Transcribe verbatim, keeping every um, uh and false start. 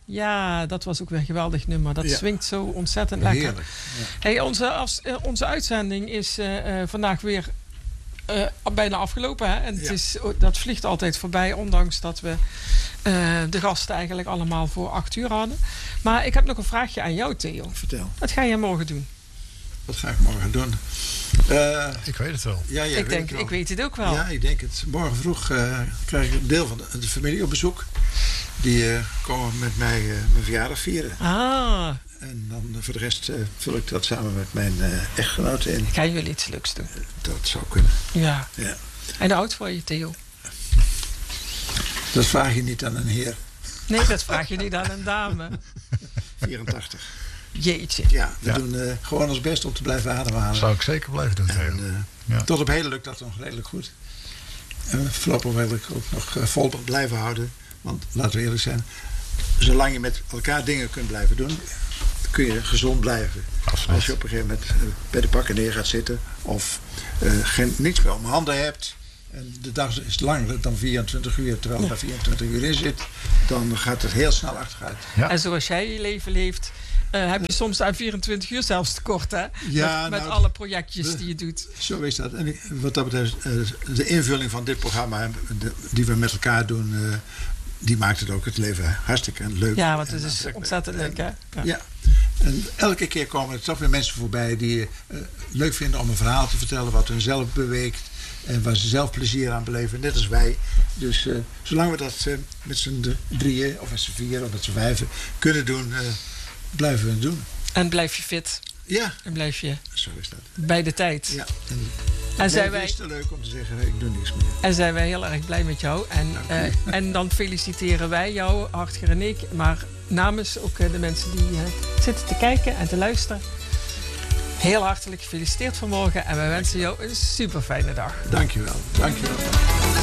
Ja, dat was ook weer een geweldig nummer. Dat Ja. swingt zo ontzettend lekker. Heerlijk. Ja. Hey, onze, afs- eh, onze uitzending is uh, uh, vandaag weer uh, bijna afgelopen. Hè? En het Ja. is, dat vliegt altijd voorbij, ondanks dat we uh, de gasten eigenlijk allemaal voor acht uur hadden. Maar ik heb nog een vraagje aan jou, Theo. Vertel, Wat ga jij morgen doen? wat ga ik morgen doen? Uh, Ik weet het wel. ja, jij ik weet denk, het wel. ik weet het ook wel. Ja, ik denk het. Morgen vroeg uh, krijg ik een deel van de, de familie op bezoek. Die uh, komen met mij uh, mijn verjaardag vieren. Ah, En dan uh, voor de rest uh, vul ik dat samen met mijn uh, echtgenote in. gaan jullie iets leuks doen? Uh, dat zou kunnen. Ja. Ja. En hoe oud word je, Theo? Dat vraag je niet aan een heer. Nee, dat vraag je niet aan een dame. vierentachtig. Jeetje. Ja, we Ja. doen uh, gewoon ons best om te blijven ademhalen. Zou ik zeker blijven doen, Theo. En, uh, Ja. Tot op heden lukt dat nog redelijk goed. En voorlopig wil ik ook nog uh, vol blijven houden. Want laten we eerlijk zijn, zolang je met elkaar dingen kunt blijven doen, kun je gezond blijven. Absoluut. Als je op een gegeven moment uh, bij de pakken neer gaat zitten of uh, geen, niets meer om handen hebt. En de dag is langer dan vierentwintig uur, terwijl er vierentwintig uur in zit, dan gaat het heel snel achteruit. Ja. En zoals jij je leven leeft, uh, heb je soms aan vierentwintig uur zelfs tekort, hè? Ja, met met nou, alle projectjes we- die je doet. Zo is dat. En ik- wat dat betreft, uh, de invulling van dit programma de, die we met elkaar doen, uh, die maakt het ook het leven hartstikke leuk. Ja, want en het is aantrekkelijk. ontzettend leuk, hè? Ja. Ja. En elke keer komen er toch weer mensen voorbij die uh, leuk vinden om een verhaal te vertellen wat hun zelf beweegt en waar ze zelf plezier aan beleven, net als wij. Dus uh, zolang we dat uh, met z'n drieën of met z'n vieren of met z'n vijven kunnen doen, uh, blijven we het doen. En blijf je fit. Ja, En blijf je zo is dat. bij de tijd. Ja. En, En zijn, het wij, is te leuk om te zeggen, ik doe niks meer. en zijn wij heel erg blij met jou. En, uh, en dan feliciteren wij jou, Hartger en ik, maar namens ook uh, de mensen die uh, zitten te kijken en te luisteren. Heel hartelijk gefeliciteerd vanmorgen en wij wensen jou een super fijne dag. Dankjewel. Dankjewel.